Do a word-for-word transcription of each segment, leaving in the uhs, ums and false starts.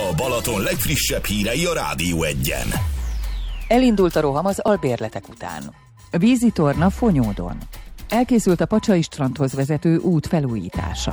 A Balaton legfrissebb hírei a Rádió Egyen. Elindult a roham az albérletek után. Vízitorna Fonyódon. Elkészült a Pacsai strandhoz vezető út felújítása.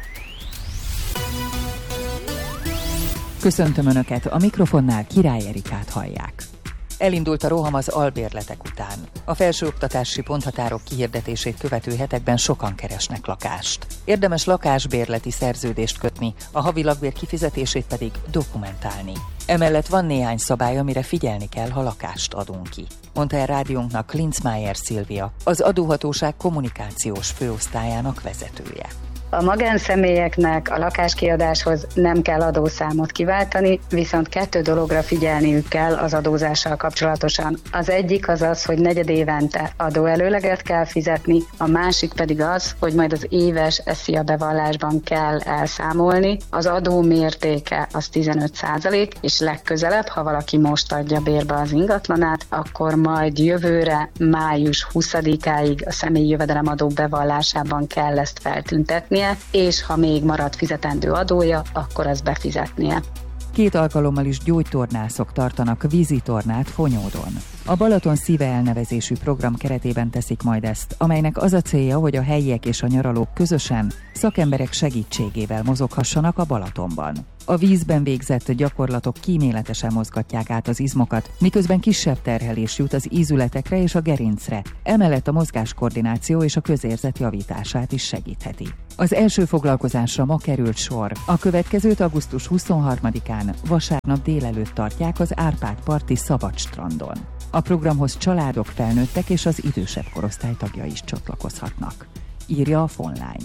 Köszöntöm Önöket, a mikrofonnál Király Erikát hallják. Elindult a roham az albérletek után. A felsőoktatási ponthatárok kihirdetését követő hetekben sokan keresnek lakást. Érdemes lakásbérleti szerződést kötni, a havi lakbér kifizetését pedig dokumentálni. Emellett van néhány szabály, amire figyelni kell, ha lakást adunk ki, mondta el rádiónknak Linzmeier Szilvia, az adóhatóság kommunikációs főosztályának vezetője. A magánszemélyeknek a lakáskiadáshoz nem kell adószámot kiváltani, viszont kettő dologra figyelniük kell az adózással kapcsolatosan. Az egyik az az, hogy negyedévente adóelőleget kell fizetni, a másik pedig az, hogy majd az éves SZIA bevallásban kell elszámolni. Az adó mértéke az tizenöt százalék, és legközelebb, ha valaki most adja bérbe az ingatlanát, akkor majd jövőre május huszadikáig a személyi jövedelemadó bevallásában kell ezt feltüntetni, és ha még marad fizetendő adója, akkor ezt befizetnie. Két alkalommal is gyógytornászok tartanak vízitornát Fonyódon. A Balaton Szíve elnevezésű program keretében teszik majd ezt, amelynek az a célja, hogy a helyiek és a nyaralók közösen szakemberek segítségével mozoghassanak a Balatonban. A vízben végzett gyakorlatok kíméletesen mozgatják át az izmokat, miközben kisebb terhelés jut az ízületekre és a gerincre. Emellett a mozgáskoordináció és a közérzet javítását is segítheti. Az első foglalkozásra ma került sor. A következőt augusztus huszonharmadikán vasárnap délelőtt tartják az Árpád-parti Szabadstrandon. A programhoz családok, felnőttek és az idősebb korosztály tagjai is csatlakozhatnak, írja a Fonline.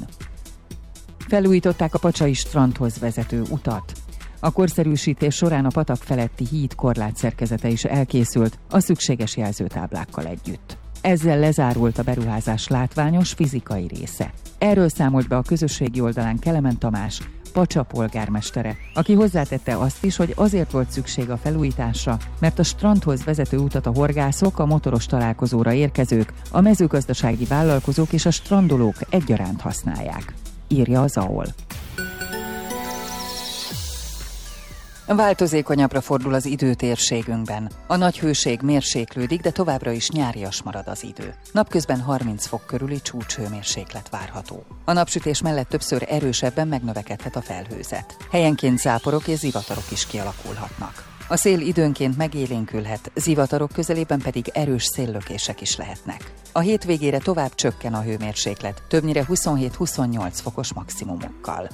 Felújították a Pacsai strandhoz vezető utat. A korszerűsítés során a patak feletti híd korlátszerkezete is elkészült a szükséges jelzőtáblákkal együtt. Ezzel lezárult a beruházás látványos fizikai része. Erről számolt be a közösségi oldalán Kelemen Tamás, Pacsa polgármestere, aki hozzátette azt is, hogy azért volt szükség a felújításra, mert a strandhoz vezető utat a horgászok, a motoros találkozóra érkezők, a mezőgazdasági vállalkozók és a strandolók egyaránt használják, írja az á o el. Változékonyabbra fordul az idő térségünkben. A nagy hőség mérséklődik, de továbbra is nyárias marad az idő. Napközben harminc fok körüli csúcshőmérséklet várható. A napsütés mellett többször erősebben megnövekedhet a felhőzet. Helyenként záporok és zivatarok is kialakulhatnak. A szél időnként megélénkülhet, zivatarok közelében pedig erős széllökések is lehetnek. A hétvégére tovább csökken a hőmérséklet, többnyire huszonhét-huszonnyolc fokos maximumokkal.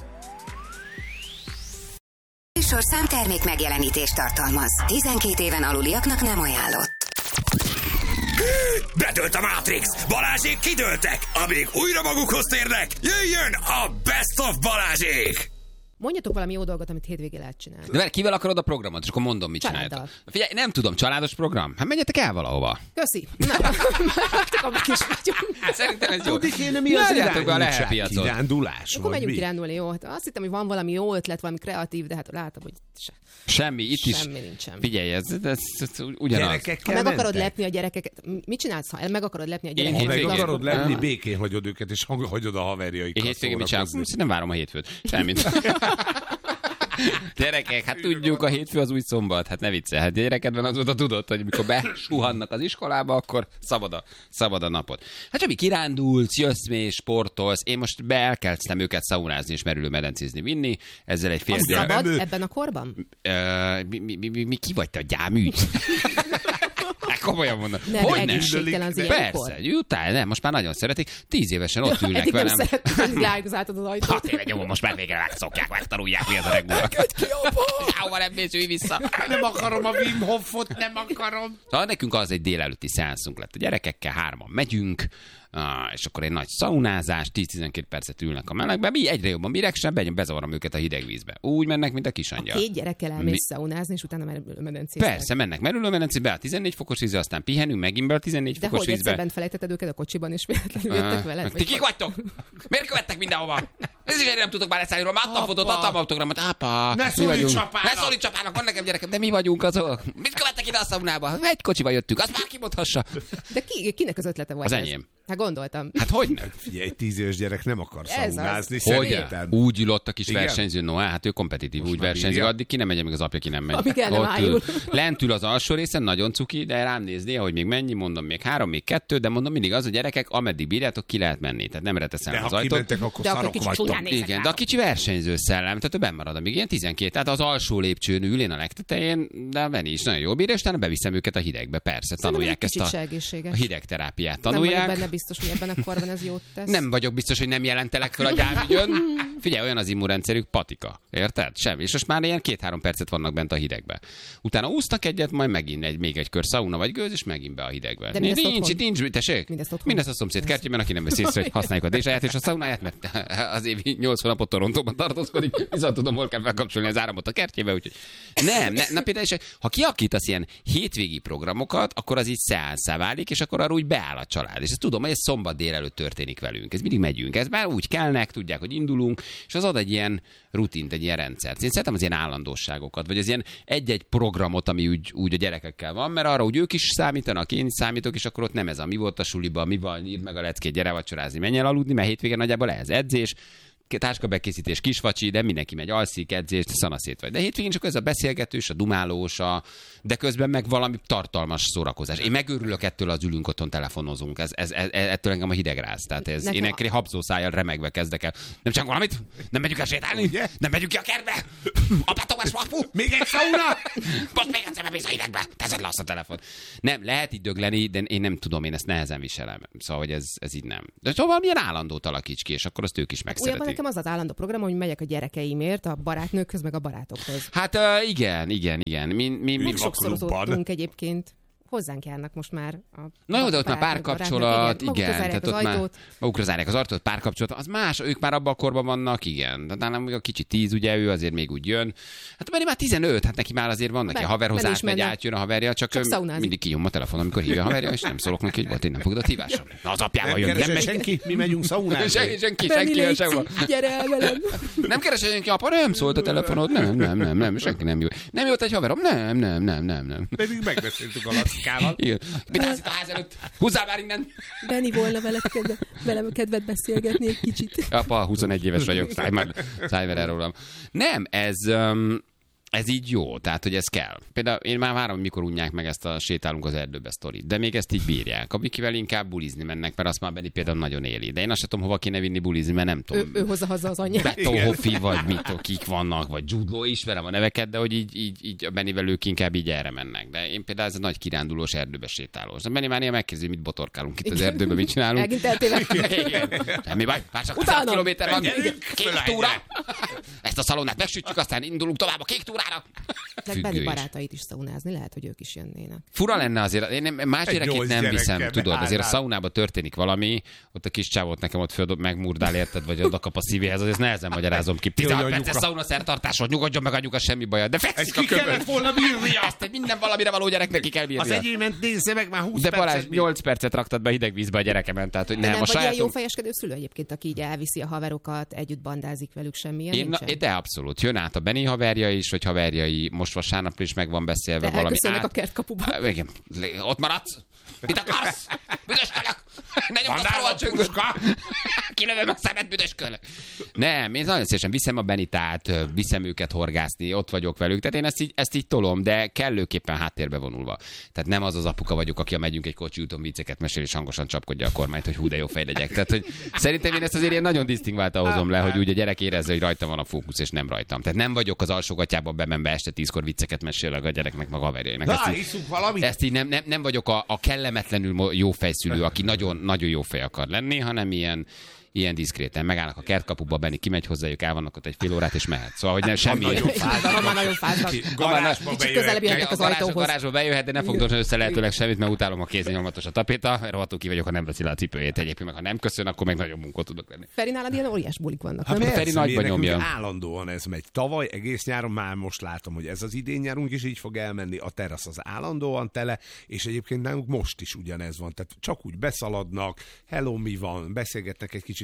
Műsorszám termék megjelenítést tartalmaz. tizenkét éven aluliaknak nem ajánlott. Bedőlt a Matrix! Balázsék kidőltek! Amíg újra magukhoz térnek, jöjjön a Best of Balázsék! Mondjatok valami jó dolgot, amit hétvégén lehet csinálni. De mert kivel akarod a programot? És akkor mondom, mit csináljátok. Figyelj, nem tudom, családos program? Hát menjetek el valahova. Köszi. Na, akkor is vagyunk. Hát szerintem ez jó. Tudni kéne, mi az irányultság, kirándulás? Akkor menjünk kirándulni, jó. Azt hittem, hogy van valami jó ötlet, valami kreatív, de hát látom, hogy se. Semmi, itt is. Semmi nincsen. Figyelj, ez, ez, ez ugyanaz. Ha meg akarod lepni a gyerekeket, mit csinálsz, ha meg akarod lepni a gyerekeket? Ha meg akarod lepni, békén hagyod őket, és hagyod a haverjaikat. Én hétvégén mit csinálok? Nem várom a hétfőt. Semmit. Gyerekek, hát tudjuk, a hétfő az új szombat, hát ne viccelj, hát gyerekedben azóta tudod, hogy mikor besuhannak az iskolába, akkor szabad a, szabad a napot. Hát Csabi, kirándulsz, jössz mély, sportolsz, én most be elkezdtem őket szaunázni és merülőmedencézni vinni, ezzel egy fél... Az szabad ebben a korban? Uh, mi, mi, mi, mi, mi ki vagy te, a gyáműt? Komolyan mondom. Nem, hogy egészségtelen az ilyenkor. Persze, jutál, nem, most már nagyon szeretik. Tíz évesen ott ülnek eddig velem. Eddig nem szeretik, lájgozáltad az ajtót. Hát tényleg nyomom, most már végre megszokják, megtanulják, mi az a regula. Elködj ki, apa! Jáva, nem mész, ülj vissza. Nem akarom a Wim Hofot, nem akarom. Szóval nekünk az egy délelőtti szeánszunk lett. A gyerekekkel hárman megyünk, és akkor egy nagy szaunázás, tíz-tizenkét percet ülnek a melegben, mi egyre jobban miregsem, bezavarom őket a hideg vízbe. Úgy mennek, mint a kisangyal. A két gyerekkel elmész Mi... szaunázni, és utána merülőmedencézni. Persze, mennek merülőmedencébe a tizennégy fokos vízbe, aztán pihenünk, megint be a tizennégy de fokos hogy vízbe. De hogy felejtetted őket a kocsiban, és véletlenül jöttek veled? Ti kik vagytok? Miért követtek mindenhova? Ez is nem tudok már leszállni róla, adtam fotót, adtam autogramot, apa. Ne szólíts apának! Ne szólíts apának, van nekem gyerekem, de mi vagyunk azok. Mit követtek ide a szaunába? Egy kocsival jöttünk, azt már kimondhassa. De ki, kinek az ötlete volt? Az ez? enyém. Hát gondoltam. Hát hogy nem? Figyelj, egy tíz éves gyerek nem akar Ez szaunázni, Hogy? szerintem. Úgy ülott a kis Igen? versenyző, no, hát ő kompetitív, Most úgy már versenyzik, bírja? addig ki nem megy, még az apja ki nem megy. Amíg el nem Ott ájul. ül. Lent ül az alsó részen, nagyon cuki, de rám nézni, hogy még mennyi, mondom, még három, még kettő, de mondom mindig az, hogy gyerekek, ameddig bírjátok, ki lehet menni. Tehát nem reteszem De az ha ajtót. kimentek, akkor De akkor szarok kicsit vagytok. csúnyán nézek Igen, rá. de a kicsi versenyző szellem, tehát ő benn marad, amíg ilyen tizenkét. Tehát az alsó lépcsőn ül, én a legtetején, de a Benni is nagyon jól bírja, és utána beviszem őket a hidegbe. Persze, tanulják egy ezt kicsit a, segítséges. a hidegterápiát. Nem vagyok Tanulják. benne biztos, hogy ebben a korban ez jót tesz. Nem vagyok biztos, hogy nem jelentelek fel a gyámügyön. Figyelj, olyan az immunrendszerük, patika. Érted? Semmi. És most már ilyen két-három percet vannak bent a hidegbe. Utána úsznak egyet, majd megint egy, még egy kör szauna vagy gőz, és megint be a hidegbe. De mindezt nincs, otthon? nincs, tessék? Mindezt otthon? Mindezt a szomszéd kertjében, aki nem veszi észre, hogy használjuk a dézsáját és a szaunáját, mert az évi nyolc hónapot Torontóban tartózkodik, viszont tudom, hol kell felkapcsolni az áramot a kertjébe, úgyhogy nem, ne, na például, és ha kiakítasz ilyen hétvégi programokat, akkor az így szeánszá válik, és akkor arra úgy beáll a család. És ezt tudom, hogy ez szombat délelőtt történik velünk. Ez mindig megyünk. Ez már úgy kelnek, tudják, hogy indulunk, és az ad egy ilyen rutint, egy ilyen rendszert. Én szeretem az ilyen állandóságokat, vagy az ilyen egy-egy programot, ami úgy, úgy a gyerekekkel van, mert arra úgy ők is számítanak, én is számítok, és akkor ott nem ez a mi volt a suliba, mi van, írd meg a leckét, gyere vacsorázni, menj el aludni, mert hétvégén nagyjából ez edzés, táskabekkészítés, kisvacsi, de mindenki megy, alszik, edzést, szanaszét vagy. De hétvégén csak ez a beszélgetős, a dumálós, a... de közben meg valami tartalmas szórakozás. Én megőrülök ettől, az ülünk otthon, telefonozunk. Ez, ez, ez, ettől engem a hideg ráz. Tehát ez, Nekem én ekkor habzószájjal remegve kezdek el. Nem csak valamit? Nem megyünk el sétálni? Ugye? Nem megyünk ki a kertbe? Apa Tomás Mapu? Még egy szauna? Most még egyszer bemész a hidegbe. Teszed le azt a telefon. Nem, lehet így dögleni, de én nem tudom, én ezt nehezen viselem. Szóval, hogy ez, ez így nem. De szóval milyen állandót alakíts ki, és akkor azt ők is Olyan megszeretik. nekem az az állandó program, hogy megyek a gyerekeimért, a barátnőkhöz, meg a barátokhoz. Hát uh, igen, igen, igen. Mi, mi, mi, Még Sokszorozottunk egyébként. Hozzánk járnak most már a Na jó, de ott már barátnők, párkapcsolat, barátnők, igen. magukra zárják Tehát az ott már ajtót. magukra zárják az ajtót, párkapcsolat, az más, ők már abban a korban vannak, igen. De nálam még a kicsi tíz, ugye ő azért még úgy jön. Hát Benni már tizenöt, hát neki már azért van, neki Be- a haverhoz bele is átmegy, menne. átjön a haverja, csak, Csak ő szaunázik. mindig kinyom a telefon, amikor hívja a haverja, és nem szólok neki, hogy volt, én nem fogadott hívásom. Na, az apjával Nem jön, nem keresel megy. senki? Mi megyünk szaunázni? Senki, senki, Benni, senki, légy sehova. szí- gyere el velem. Nem keresel senki, apa, nem szólt a telefonod, nem, nem, nem, nem, senki nem jó. Nem jött egy haverom, nem, nem, nem, nem, nem. Pedig megbeszéltük a Lackával. Igen. Mit állsz itt a ház előtt? Húzzál már innen! Benni volna veled kedve, velem kedvet beszélgetni egy kicsit. Apa, huszonegy éves vagyok, szállj már, szállj már el rólam. Nem, ez, um, ez így jó, tehát, hogy ez kell. Például én már várom, mikor unják meg ezt a sétálunk az erdőbe sztorit, de még ezt így bírják. A Mikivel inkább bulizni mennek, mert azt már Benni például nagyon éli. De én azt sem tudom, hova kéne vinni bulizni, mert nem tudom. Ő, ő hozza haza az anyját. Beto Hoffi, vagy mit, kik vannak, vagy Jude Law, ismerem a neveket, de hogy így, így, így a Bennivel ők inkább így erre mennek. De én például ez a nagy kirándulós erdőbe sétálós. De Benni már néha megkérdezi, mit botorkálunk itt az erdőben, mit csinálunk. Megint eltévedtem. Igen. Semmi baj, már csak Utána. száz kilométer van. Igen. Kék túra. Ezt a szalonnát megsütjük, aztán indulunk tovább a kék túrára. Meg Benni Függő is. barátait is szaunázni, lehet, hogy ők is jönnének. Fura lenne azért, én nem, más Egy gyerekét nyolc nem gyerekkel viszem, tudod, azért a beállnál. szaunában történik valami, ott a kis csávót nekem ott föl megmurdál, érted, vagy oda kap a szívéhez, azért nehezen magyarázom ki. Jó, tizenhat hogy perces anyuka. szauna szertartás, hogy nyugodjon meg anyuka, semmi baja, de Ezt fekszik a ki köbön. kellett volna bírnia. Ezt egy minden valamire való gyerek neki kell Az bírnia. egyément nézze meg már húsz De Balázs, percet. nyolc percet raktad be hideg vízbe a gyerekemen, tehát hogy De nem, nem a vagy ilyen sajátom... jó fejeskedő szülő egyébként, aki így elviszi a haverokat, együtt bandázik velük, semmilyen Én, nincsen? de abszolút. Jön át a Benni haverja is, vagy haverjai, most vasárnap is meg van beszélve De valami elköszönnek át. a kertkapuba. Á, igen, ott maradsz? Mit akarsz? Büdöskölök! Ne nyomd azt Vandál a a csöngöt! puska! Kilövöm a szemet, büdöskölök! Nem, én nagyon szívesen viszem a Benitát, viszem őket horgászni, ott vagyok velük, tehát én ezt így, ezt így tolom, de kellőképpen háttérbe vonulva. Tehát nem az az apuka vagyok, aki a megyünk egy kocsi úton vicceket mesél, és hangosan csapkodja a kormányt, hogy hú, de jó fej legyek. Tehát, hogy szerintem én ezt azért ilyen nagyon disztingváltan hozom le, hogy úgy a gyerek érezze, hogy rajta van a fókusz, és nem rajtam. Tehát nem vagyok az alsógatjában bemenve este tízkor vicceket mesélek a gyereknek, meg a haverjainak. Na, Ezt így- iszunk valamit. ezt így nem, nem, nem vagyok a, a kellemetlenül jó fejszülő, aki nagyon, nagyon jó fej akar lenni, hanem ilyen, ilyen diszkréten. Megállnak a kertkapuba, Benni kimegy hozzájuk, el vannak ott egy fél órát, és mehet. Szóval, hogy nem semmi. Nagyon fáznak. Ha már nagyon fáznak. Garázsba Kicsit közelebb bejöhet. jöhetnek az A garázs, a ajtóhoz. garázsba bejöhet, de ne fogdosson össze lehetőleg semmit, mert utálom a kézen nyomatos a tapéta. Rohadtul ki vagyok, ha nem veszi le a cipőjét. Egyébként meg ha nem köszön, akkor meg nagyon munkot tudok lenni. Feri, nálad ilyen óriás bulik vannak, Hát nem? Feri persze, nagyba mi nekünk nyomja. állandóan ez megy. Tavaly egész nyáron már most látom, hogy ez az idén nyárunk is így fog elmenni, a terasz az állandóan tele, és egyébként nálunk most is ugyanez van. Tehát csak úgy beszaladnak, hello, mi van, beszélgetnek egy kicsit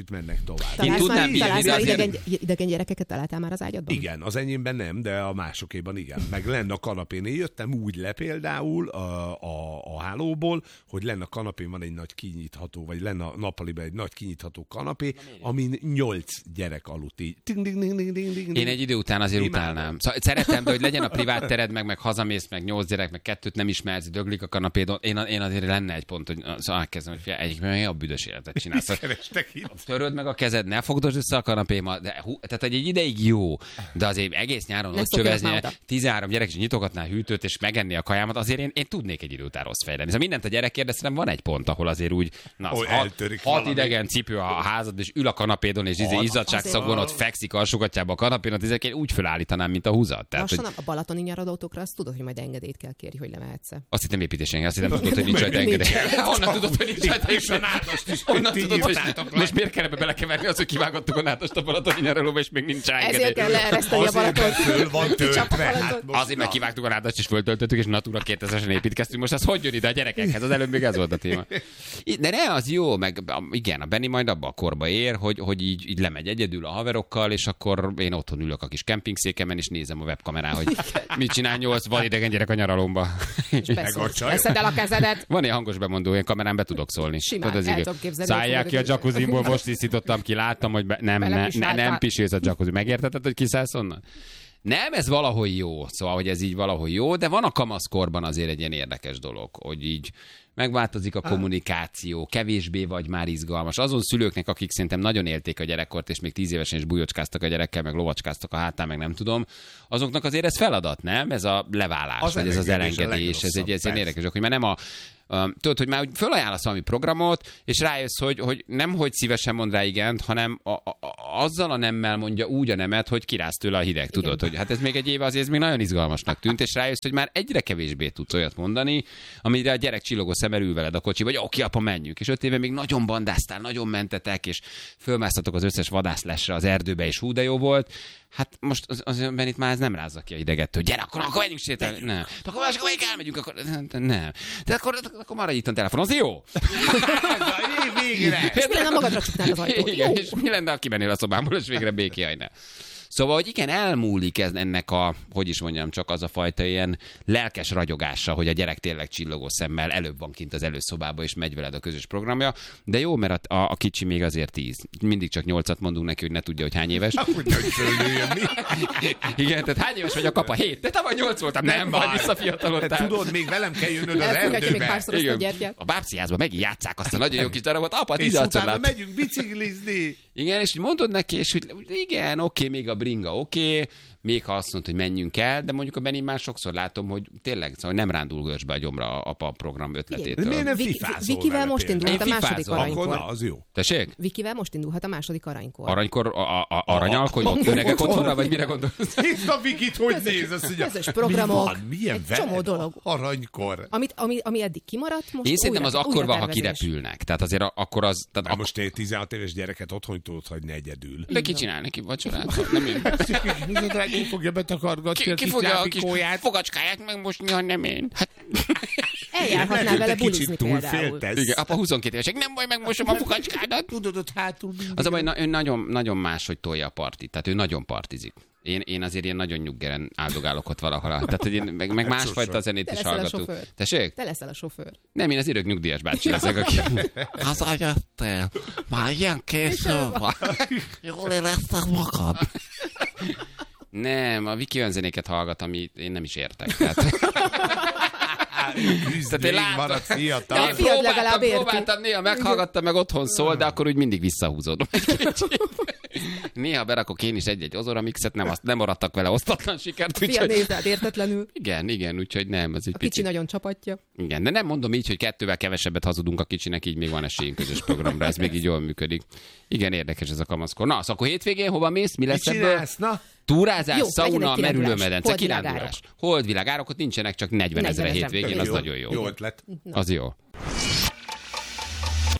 kicsit mennek tovább. Találsz tudnám már, bírni, találsz de már azért- idegen, idegen gyerekeket találtál már az ágyadban? Igen, az enyémben nem, de a másokéban igen. Meg lenne a kanapén. Én jöttem úgy le például a, a, a hálóból, hogy lenne a kanapén van egy nagy kinyitható, vagy lenne a nappaliban egy nagy kinyitható kanapé, amin nyolc gyerek aludt így. Ding, ding, ding, ding, ding, ding. Én egy idő után azért Imádom. utálnám. Szóval szeretem, de hogy legyen a privát tered, meg, meg hazamész, meg nyolc gyerek, meg kettőt nem ismersz, döglik a kanapédon. Én, én azért lenne egy pont, hogy szóval elkezdem, hogy figyelj, egyik meg a büdös életet csinálsz. Kerestek itt. Töröd meg a kezed, ne fogdosd össze a kanapémat, de hú, tehát egy ideig jó, de azért egész nyáron Ne ott szokjanak csövezni, már oda. tizenhárom gyerek is nyitogatná a hűtőt és megenni a kajámat, azért én, én tudnék egy idő után rossz fej lenni. Szóval mindent a gyerek kérdeztem, van egy pont, ahol azért úgy, na, az Ahol hat, eltörik hat valami. idegen cipő a házad, és ül a kanapédon, és izé izzadságszagon ott fekszik alsógatjába a kanapén, azért én úgy fölállítanám, mint a húzat. Tehát, hogy Lassan a balatoni nyaradótokra azt tudod, hogy majd engedélyt kell kérni, hogy lemehetsz. azt hittem építésen, azt hittem tudod, hogy nincs rajta engedély. Honnan tudod, hogy nincs rajta És a engedély? nádast is Honnan ti tudod, hogy írtátok le. most miért kell ebbe belekeverni az, hogy kivágottuk a nádast a balatoni nyaralóba, és még nincs rá engedély? Ezért kell leereszteni a Azért, mert Balatont. föl van Csak a töltve. Balaton. Hát most Azért, mert na. kivágtuk a nádast, és föltöltöttük, és Natura kétezresen építkeztünk. Most az hogy jön ide a gyerekekhez? Az előbb még ez volt a téma. De ne, az jó, meg igen, a Benni majd abba a korba ér, hogy, hogy így, így lemegy egyedül a haverokkal, és akkor én otthon ülök a kis kempingszékemen, és nézem a webkamerán, hogy mit csinál nyolc vadidegen gyerek a nyaralomba. Beszólsz. Veszed el a kezedet. Van ilyen hangos bemondó, én kamerán be tudok szólni. Simán, Tudod, az el igaz. tudom képzelni, Szállják hogy ki a fogod- jacuzzimból, most tisztítottam ki, láttam, hogy be, nem, ne, ne, nem Belepisáltál. pisélsz a jacuzzi. Megértetted, hogy kiszállsz onnan? Nem, ez valahol jó, szóval, hogy ez így valahol jó, de van a kamaszkorban azért egy ilyen érdekes dolog, hogy így megváltozik a kommunikáció, kevésbé vagy már izgalmas. Azon szülőknek, akik szerintem nagyon élték a gyerekkort, és még tíz évesen is bujocskáztak a gyerekkel, meg lovacskáztak a hátán, meg nem tudom, azoknak azért ez feladat, nem? Ez a leválás, Az vagy ez az elengedés a elengedés, ez egy, ez egy legrosszabb, érdekes dolog, hogy már nem a Um, tudod, hogy már úgy fölajánlasz valami programot, és rájössz, hogy, hogy nem hogy szívesen mond rá igent, hanem a, a, a, azzal a nemmel mondja úgy a nemet, hogy kirász tőle a hideg. Tudod, hogy hát ez még egy éve azért ez még nagyon izgalmasnak tűnt, és rájössz, hogy már egyre kevésbé tudsz olyat mondani, amire a gyerek csillogó szemmel ül veled a kocsi, vagy oké, apa, menjünk. És öt éve még nagyon bandáztál, nagyon mentetek, és fölmásztatok az összes vadászlesre az erdőbe, és hú, de jó volt. Hát most az, az itt már ez nem rázza ki a hideget, hogy gyere, akkor, akkor menjünk sétálni. Nem. De akkor másik, melyik elmegyünk, akkor nem. De akkor, akkor maradj itt a telefonon, az jó. Végre! És mi lenne, magadra csuknád az ajtót? Igen, és mi lenne, ha kimennél a szobámból, és végre békéhajnál. Szóval, hogy igen, elmúlik ez, ennek a, hogy is mondjam, csak az a fajta ilyen lelkes ragyogása, hogy a gyerek tényleg csillogó szemmel előbb van kint az előszobába, és megy veled a közös programja. De jó, mert a, a, a kicsi még azért tíz. Mindig csak nyolcat mondunk neki, hogy ne tudja, hogy hány éves. Hogy hogy fölnőjön mi? Igen, tehát hány éves vagy a kapa? Hét. De tavaly nyolc voltam, nem, nem vagy baj. visszafiatalodtál. Hát tudod, még velem kell jönnöd az Elfogadja még erdőbe. párszor azt a gyertyát. A bábsziházban megint játsszák azt a nagyon jó kis darabot. Apa, És tízadszor utána láttam. megyünk biciklizni. Igen, és hogy mondod neki, és hogy igen, oké, még a bringa, oké, még ha azt mondod, hogy menjünk el, de mondjuk a Benni már sokszor látom, hogy tényleg szóval nem rándul görcsbe a gyomra a apa program De ötletétől. miért nem Viki- fifázol Vikivel vele most például? indult a Én második fifázom. Akkor aranykor. na, az jó. Tessék? Vikivel most indulhat a második aranykor. Aranykor, a, a, a aranyalkony, ott öregek otthonra, vagy mire gondolsz? Nézd a Vikit, hogy néz, azt mondja. közös programok, Mi van? Milyen egy veled? csomó dolog. Aranykor. Amit, ami, ami eddig kimaradt, most Én szerintem az újra, akkor van, ha újra tervezés. kirepülnek. Tehát azért a- akkor az... Tehát Hát ak- most egy tizenhat éves gyereket otthon tudod hagyni egyedül. de ki csinál neki vacsorát? Nem én. Ki fogja betakargatni Ki, ki fogja a kis fogacskáját megmosni, ha nem én? Hát Eljárhatnál vele bulizni például. igen, apa huszonkettő évesek, nem baj, megmosom a fogacskádat. Tudod, ott hátul Az a baj, na, ő nagyon, nagyon más, hogy tolja a partit. Tehát ő nagyon partizik. Én, én azért ilyen nagyon nyuggeren áldogálok ott valahol. Tehát, hogy én meg, meg másfajta zenét Te is leszel a hallgatunk. sofőr. Tessék? Te leszel a sofőr. Nem, én az örök nyugdíjas bácsi leszek, aki... Hazajöttél. Már ilyen késő van. Jól érezted magad. Nem, a Viki olyan zenéket hallgat, amit én nem is értek. Tehát... Küzd, én még látom. marad Ja, fiatal. fiad legalább próbáltam, érti. próbáltam, néha meghallgattam, meg otthon szól, de akkor úgy mindig visszahúzódom egy kicsit. Néha berakok én is egy-egy Ozora mixet, nem, azt, nem maradtak vele osztatlan sikert. Fiad Úgyhogy... nézd rád értetlenül. Igen, igen, úgyhogy nem, az egy A kicsi picit. nagyon csapatja. Igen, de nem mondom így, hogy kettővel kevesebbet hazudunk a kicsinek, így még van esélyünk közös programra, ez még így jól működik. Igen, érdekes ez a kamaszkor. Na, szóval akkor hétvégén hova mész? Mi Mit lesz ebből? csinálsz? Na, Túrázás, Jó, szauna, legyen egy kirándulás. merülőmedence, Holdvilágárok. kirándulás. Holdvilágárok, ott nincsenek csak negyven ezre negyven ezren. hétvégén, az jó, nagyon jó. Jó ötlet. Az jó.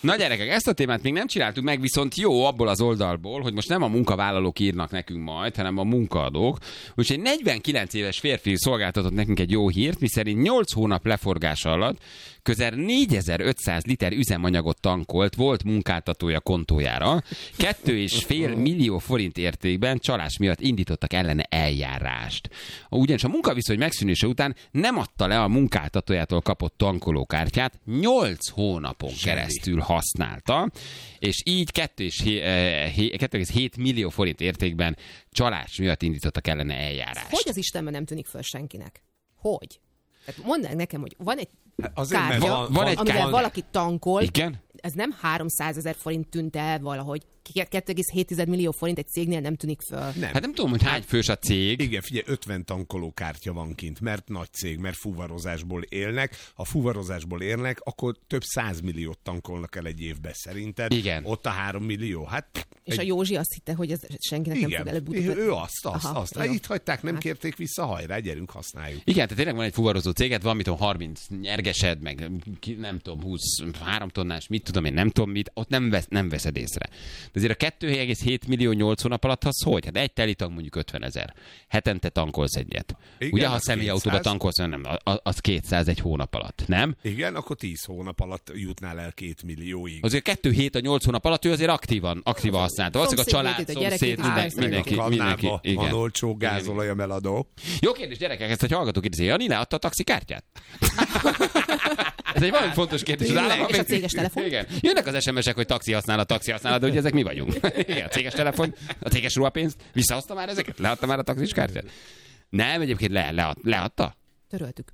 Na gyerekek, ezt a témát még nem csináltuk meg, viszont jó abból az oldalból, hogy most nem a munkavállalók írnak nekünk majd, hanem a munkaadók. Úgyhogy egy negyvenkilenc éves férfi szolgáltatott nekünk egy jó hírt, miszerint nyolc hónap leforgása alatt közel négyezer-ötszáz liter üzemanyagot tankolt volt munkáltatója kontójára. Kettő és fél millió forint értékben csalás miatt indítottak ellene eljárást. Ugyanis a munkaviszony megszűnése után nem adta le a munkáltatójától kapott tankolókártyát, nyolc hónapon Zseni. keresztül használta, és így kettő egész hét millió forint értékben csalás miatt indítottak ellene eljárást. Hogy az Istenben nem tűnik föl senkinek? Hogy? Tehát mondd el nekem, hogy van egy Azért, kártya, van, van egy amivel kártya. valaki tankol, Igen? ez nem háromszázezer forint tűnt el valahogy. kettő egész hét millió forint egy cégnél nem tűnik föl. Nem. Hát nem tudom, hogy hány fős a cég. Igen, figyelj, ötven tankolókártya van kint, mert nagy cég, mert fuvarozásból élnek. Ha fuvarozásból élnek, akkor több százmilliót tankolnak el egy évben szerinted. Igen. Ott a három millió, hát... És egy... a Józsi azt hitte, hogy ez senkinek Igen. nem fog előbb-utóbb. Ő azt, azt, Aha, azt. jó. Itt hagyták, nem Hát. kérték vissza, hajrá, gyerünk, használjuk. Igen, tehát tényleg van egy fuvarozó céged, van mit tudom, harminc nyergesed, meg ki- nem tudom, huszonhárom tonnás, mit tudom én, nem tudom mit, ott nem, vesz, nem veszed észre. De azért a kettő egész hét millió nyolc hónap alatt az hogy? Hát egy telitank mondjuk ötvenezer. Hetente tankolsz egyet. Igen, Ugye, ha az személyautóba kétszáz. tankolsz, nem, az kétszáz egy hónap alatt, nem? Igen, akkor tíz hónap alatt jutnál el két millióig. Azért kettő hét a nyolc hónap alatt ő azért aktívan, aktívan használta. Valószínűleg a család, Szomszédjét, a gyerekét szomszéd, is mindenki, persze. mindenki, Kannába mindenki, van igen. olcsó gázolaj a meladó. Jó kérdés, gyerekek, ezt egy hallgató kérdezi. Jani leadta a taxikártyát? Ez egy valami fontos kérdés. Az állam, És a céges telefon? Igen. Jönnek az es em esek, hogy taxi használat, taxi használat, de ugye ezek mi vagyunk. Igen, a céges telefon, a céges ruhapénzt. Visszahozta már ezeket? Leadta már a taxis kártyát? Nem, egyébként le, lead, leadta? Töröltük.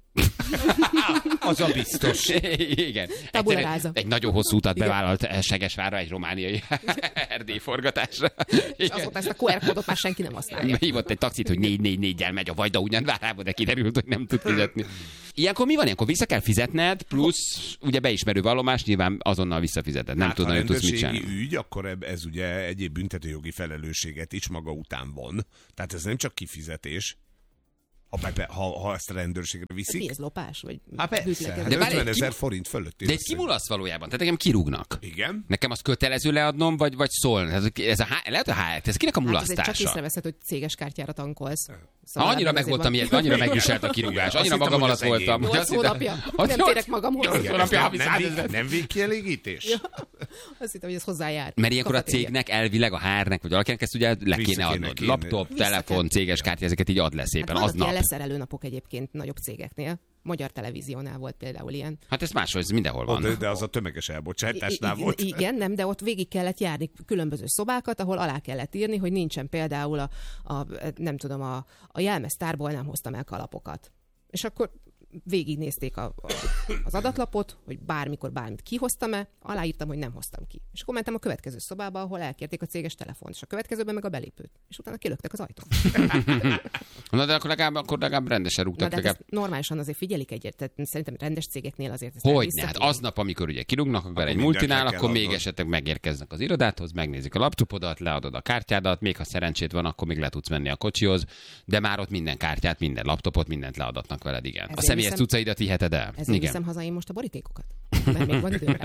Az a biztos. Igen. Tabula Egyszerűen rasa. egy nagyon hosszú utat bevállalt Segesvárra egy romániai erdély forgatásra. És azóta ezt a kú er kódot már senki nem használja. Hívott egy taxit, hogy négy négy négyel megy a Vajda Ugyanvárába, de kiderült, hogy nem tud fizetni. Ilyenkor mi van? Ilyenkor vissza kell fizetned, plusz ugye beismerő vallomás, nyilván azonnal visszafizeted. Nem Hát, tudod, ha hogy tudsz mit rendőrségi csinálni. ügy, akkor eb- ez ugye egyéb büntetőjogi felelősséget is maga után von. Tehát ez nem csak kifizetés. Ha, be, ha, ha ezt a rendőrségre viszik. Mi ez, lopás? Vagy Hát persze, bűtlekedés? hát De várj, ötven ezer ki- forint fölött. De egy kimulasz valójában, tehát engem kirúgnak. Igen. Nekem az kötelező leadnom, vagy, vagy szólni. Ez, ez a, há- lehet a há- ez kinek a Hát azért csak mulasztása? észreveszed, hogy céges kártyára tankolsz. Szóval annyira ebben meg azért voltam van. ilyen, annyira megviselt a kirúgás, annyira hittem, magam hogy alatt az enyém. voltam. Nyolc Azt hittem- hónapja. Hogy Nem nyolc- térek magamhoz. nyolc Igen, hónapja nem, havi nem, százezer. vég, nem végkielégítés? Ja. Azt hittem, hogy ez hozzájár. Mert ilyenkor a Kafetéria. cégnek elvileg a há er-nek, vagy valakinek ezt ugye le Vissza kéne kéne adnod. kérni. Laptop, Vissza telefon, kell. céges kártya, ezeket így ad le Hát szépen, vannak aznap. ilyen leszerelő napok egyébként nagyobb cégeknél. Magyar Televíziónál volt például ilyen. Hát ez máshol, ez mindenhol van. De, de az a tömeges elbocsátásnál I- volt. Igen, nem, de ott végig kellett járni különböző szobákat, ahol alá kellett írni, hogy nincsen például a, a nem tudom, a, a jelmeztárból nem hoztam el kalapokat. És akkor végignézték a, a, az adatlapot, hogy bármikor bármit kihoztam-e, aláírtam, hogy nem hoztam ki. És akkor mentem a következő szobába, ahol elkérték a céges telefont, és a következőben meg a belépőt. És utána kilöktek az ajtón. Na de akkor legalább, akkor legalább rendesen Na, rúgtak. de hát legalább... ezt normálisan azért figyelik egyet, tehát szerintem rendes cégeknél azért ezt Hogy vissza- ne? Hát aznap, amikor ugye kirúgnak, akkor egy mindent multinál, le kell akkor még adnod. esetleg megérkeznek az irodádhoz, megnézik a laptopodat, leadod a kártyádat, még ha szerencsét van, akkor még le tudsz menni a kocsihoz, de már ott minden kártyát, minden laptopot, mindent leadatnak veled, igen. A Ezért személyes viszem- cuccaidat viheted el. Ezért Igen. viszem haza én most a borítékokat. Mert még van időm.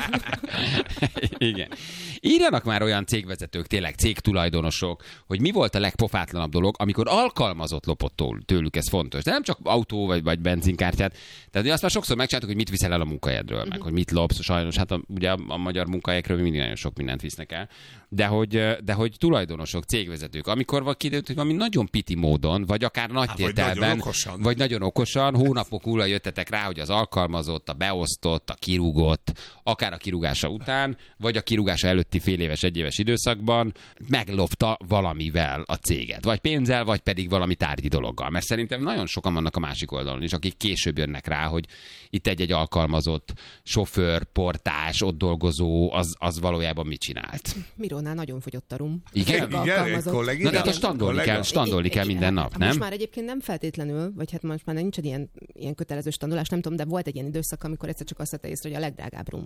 Igen. Írjanak már olyan cégvezetők, tényleg cégtulajdonosok, hogy mi volt a legpofátlanabb dolog, amikor alkalmazott lopott tól- tőlük, ez fontos. De nem csak autó vagy, vagy benzinkártyát. Tehát ugye azt már sokszor megcsináltuk, hogy mit viszel el a munkahelyedről, meg hogy mit lopsz. Sajnos, hát a, ugye a, a magyar munkahelyekről mindig nagyon sok mindent visznek el. De hogy, de hogy tulajdonosok, cégvezetők, amikor van kiderült, hogy valami nagyon piti módon, vagy akár nagy Há, vagy tételben, nagyon okosan. vagy nagyon okosan, hónapok múlva jöttetek rá, hogy az alkalmazott, a beosztott, a kirúgott, akár a kirúgása után, vagy a kirúgása előtti fél éves, egyéves időszakban meglopta valamivel a céget. Vagy pénzzel, vagy pedig valami tárgyi dologgal. Mert szerintem nagyon sokan vannak a másik oldalon is, akik később jönnek rá, hogy itt egy-egy alkalmazott sofőr, portás, ott dolgozó, az, az valójában mit csinált. Mirónál nagyon fogyott a rum. Igen? Meg Igen, alkalmazott. kollégi- Na de hát Igen. a standolni Kollega? kell, standolni kell minden nap, nem? Most már egyébként nem feltétlenül, vagy hát most már nincs egy ilyen, ilyen kötelező standolás, nem tudom, de volt egy ilyen időszak, amikor egyszer csak azt vette észre, hogy a legdrágább rum.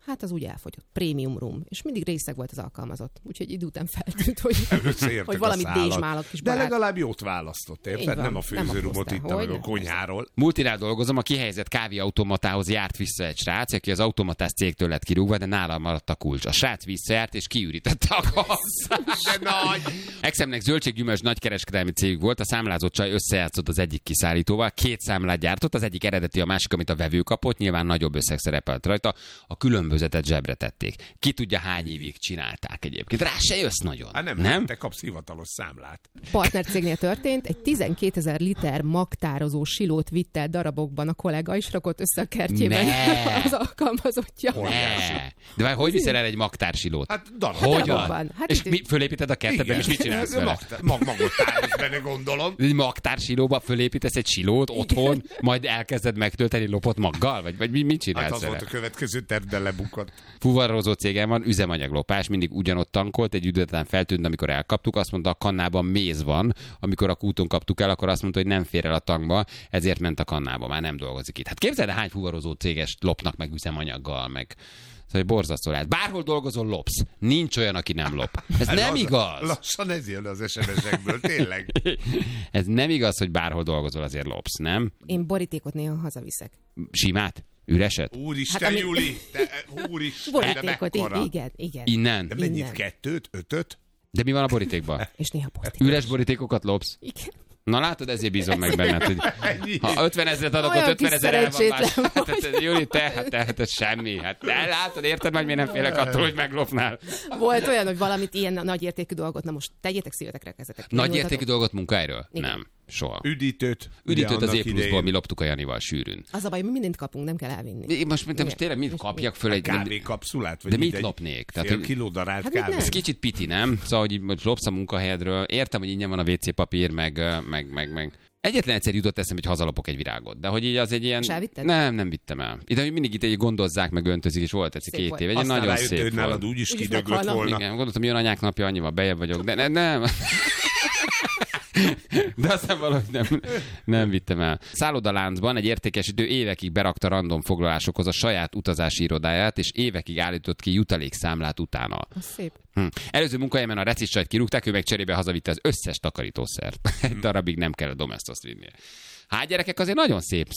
Hát az úgy elfogyott. Premium room. És mindig részeg volt az alkalmazott. Úgyhogy idő után feltűnt, hogy, hogy valamit dézsmál a kis De barát. legalább jót választott, érted? Nem a főzőrumot itt meg a konyháról. Multinál dolgozom, a kihelyezett kávéautomatához járt vissza egy srác, aki az automatás cégtől lett kirúgva, de nálam maradt a kulcs. A srác visszajárt és kiürítette a kasszát. De nagy! Exemnek zöldséggyümölcs nagykereskedelmi cégük volt, a számlázott csaj összejátszott az egyik kiszállítóval, két számlát gyártott, az egyik eredeti, a másik, amit a vevő kapott, nyilván nagyobb összeg szerepelt rajta, a különbözetet zsebre tették. Ki tudja, hány évig csinálták egyébként. Rá se jössz nagyon. Hát nem, nem? te kapsz hivatalos számlát. Partnercégnél történt, egy tizenkétezer liter magtározó silót vitt el darabokban a kollega, és rakott össze a kertjében Ne. az alkalmazottja. Ne. De várj, hogy viszel el egy magtársilót? Hát darab. Hogyan? darabokban. Hát és itt- mi, fölépíted a kertedben, és mit csinálsz vele? Mag, mag, magot tárolsz benne, gondolom. Egy magtársilóba fölépítesz egy silót otthon, majd elkezded megtölteni lopott maggal? Vagy, vagy mi, mit csinálsz Hát az vele? volt a következő terv, de lebukott. Fuvarozó cégem van, üzemanyaglopás, mindig ugyanott tankolt, egy idő után feltűnt, amikor elkaptuk, azt mondta, a kannában méz van, amikor a kúton kaptuk el, akkor azt mondta, hogy nem fér el a tankba, ezért ment a kannába, már nem dolgozik itt. Hát képzeld, hány fuvarozó céges lopnak meg üzemanyaggal, meg szóval borzasztó lehet. Bárhol dolgozol, lopsz. Nincs olyan, aki nem lop. Ez nem Lassan- igaz. Lassan ez jön az es em es-ekből, tényleg. Ez nem igaz, hogy bárhol dolgozol, azért lopsz, nem? Én borítékot néha hazaviszek. Simát? Üreset? Úristen, Hát ami- Juli, te, úristen, de Borítékot, mekkora. igen, igen. Innen? De mennyit? Innen. Kettőt? Ötöt? De mi van a borítékban? És néha borítékot. Üres borítékokat lopsz? Igen. Na látod, ezért bízom meg benned, hogy Ennyi. ha ötven ezret adok, Olyan ott ötven kis ezer el van más. szerencsétlen Hát, hát, Júli, te, hát, te, hát ez semmi. Hát te látod, érted, hogy miért nem félek attól, hogy meglopnál? Volt olyan, hogy valamit ilyen nagyértékű dolgot, na most tegyétek szívetekre kezetek. Nagy értékű Nyújtatok. dolgot munkáról? Igen. Nem. Soha. Üdítőt. Üdítőt ugye az annak E pluszból idején. mi loptuk a Janival sűrűn. Az a baj, mi mindent kapunk, nem kell elvinni. Én Most, de most Igen. tényleg mit Most kapjak föl egy... Kávékapszulát? Vagy De mit mindegy lopnék? Tehát, Fél hogy- kiló darált Hát mit kávét? nem? Ez kicsit piti, nem? Szóval, hogy így most lopsz a munkahelyedről. Értem, hogy ingyen van a vé cé papír, meg, meg, meg, meg. Egyetlen egyszer jutott eszembe, hogy hazalopok egy virágot. De hogy így az egy ilyen... És elvitted? Nem, nem vittem el. Ide mindig itt egy gondozzák, meg öntözik, és volt egyszer Szép két volt. év. Egy Aztán nagyon rájöttél, szép hogy nálad volt. úgyis Úgyis kidöglött meghalnak. volna. Igen, gondoltam, jön anyák napja, annyival bejebb vagyok, de ne, nem. De aztán valahogy nem, nem vittem el. Szállodaláncban egy értékesítő évekig berakta random foglalásokhoz a saját utazási irodáját, és évekig állított ki jutalékszámlát utána. Az szép. Hm. Előző munkahelyemen a reciscsajt kirúgták, ő meg cserébe hazavitte az összes takarítószert. Egy darabig nem kell a domestoszt vinnie. Hát gyerekek, azért nagyon szép